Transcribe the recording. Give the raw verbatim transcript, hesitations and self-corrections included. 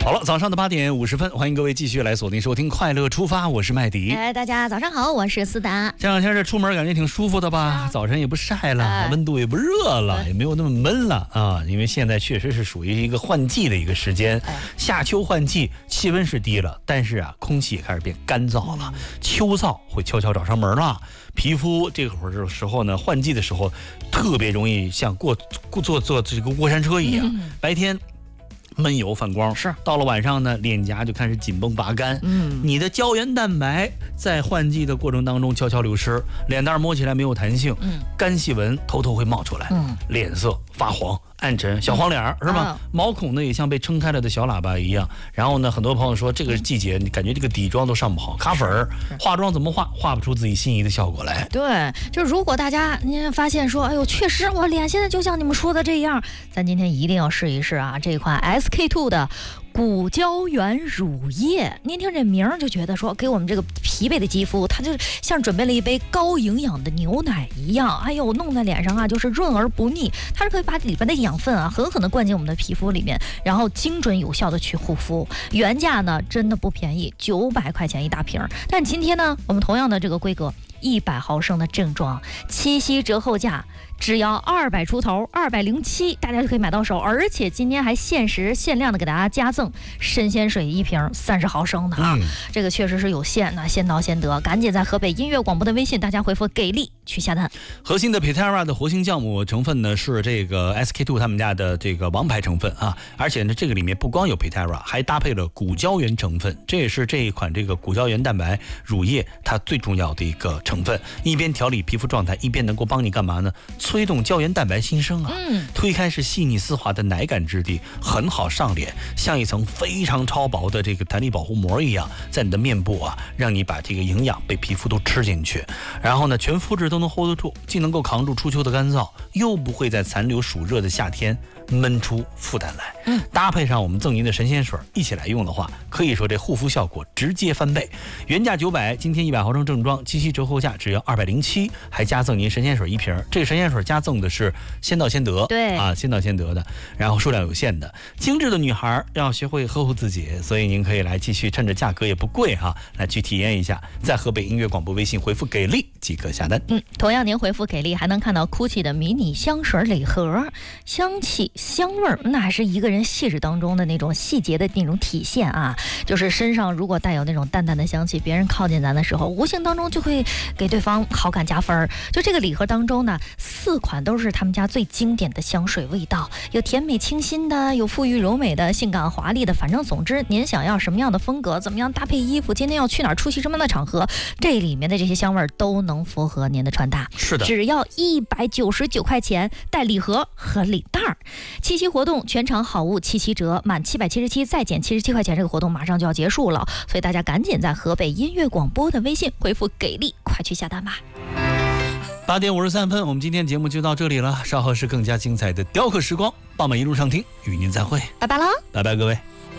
好了，早上的八点五十分，欢迎各位继续来锁定收听《快乐出发》，我是麦迪。 哎，大家早上好，我是思达。 这两天这出门感觉挺舒服的吧？早晨也不晒了， 哎、 温度也不热了，也没有那么闷了啊。因为现在确实是属于一个换季的一个时间， 哎、 夏秋换季，气温是低了，但是啊，空气也开始变干燥了，秋燥会悄悄找上门了。皮肤这会儿的时候呢，换季的时候特别容易像过过坐坐这个过山车一样，嗯、白天闷油反光， 是到了晚上呢，脸颊就开始紧绷拔干。 嗯， 你的胶原蛋白在换季的过程当中悄悄流失，脸蛋摸起来没有弹性， 嗯， 干细纹偷偷会冒出来， 嗯， 脸色发黄。暗沉，小黄脸儿、嗯、是吧、啊？毛孔呢也像被撑开了的小喇叭一样。然后呢，很多朋友说这个季节你感觉这个底妆都上不好，卡粉儿，化妆怎么化，化不出自己心仪的效果来。 对，就如果大家您发现说，哎呦，确实我脸现在就像你们说的这样，咱今天一定要试一试啊，这款 S K two 的骨胶原乳液。您听这名儿就觉得说，给我们这个疲惫的肌肤，它就像准备了一杯高营养的牛奶一样。哎呦，弄在脸上啊，就是润而不腻，它是可以把里边的养养分啊，狠狠的灌进我们的皮肤里面，然后精准有效的去护肤。原价呢真的不便宜，九百块钱一大瓶。但今天呢，我们同样的这个规格，一百毫升的正装，七夕折后价只要二百出头，二百零七，大家就可以买到手。而且今天还限时限量的给大家加赠神仙水一瓶，三十毫升的啊、嗯，这个确实是有限，那先到先得，赶紧在河北音乐广播的微信，大家回复给力去下单。 核心的 Pitera 的活性酵母成分呢是这个 S K two 他们家的这个王牌成分啊，而且呢这个里面不光有 Pitera， 还搭配了骨胶原成分，这也是这一款这个骨胶原蛋白乳液它最重要的一个成分，一边调理皮肤状态，一边能够帮你干嘛呢？催动胶原蛋白新生啊， 嗯， 推开是细腻丝滑的奶感质地，很好上脸，像一层非常超薄的这个弹力保护膜一样，在你的面部啊，让你把这个营养被皮肤都吃进去，然后呢，全肤质都能 hold 得住，既能够扛住初秋的干燥，又不会在残留暑热的夏天闷出负担来。 嗯， 搭配上我们赠您的神仙水一起来用的话，可以说这护肤效果直接翻倍。原价九百，今天一百毫升正装，七夕折后价只要二百零七，还加赠您神仙水一瓶。这个神仙水加赠的是先到先得， 对啊，先到先得的，然后数量有限的。精致的女孩要学会呵护自己，所以您可以来继续趁着价格也不贵哈、啊，来去体验一下。在河北音乐广播微信回复给力即可下单。 嗯，同样您回复给力还能看到 GUCCI 的迷你香水礼盒，香气香味儿那还是一个人气质当中的那种细节的那种体现啊，就是身上如果带有那种淡淡的香气，别人靠近咱的时候，无形当中就会给对方好感加分。就这个礼盒当中呢，四款都是他们家最经典的香水味道，有甜美清新的，有馥郁柔美的，性感华丽的，反正总之您想要什么样的风格，怎么样搭配衣服，今天要去哪儿，出席什么样的场合，这里面的这些香味都能符合您的穿搭。 是的， 只要一百九十九块钱带礼盒和礼袋儿。七夕活动全场好物七七折，满七百七十七再减七十七块钱，这个活动马上就要结束了，所以大家赶紧在河北音乐广播的微信回复给力，快去下单吧。 八点五十三分，我们今天节目就到这里了，稍后是更加精彩的雕刻时光，傍晚一路上听，与您再会， 拜拜了， 拜拜各位。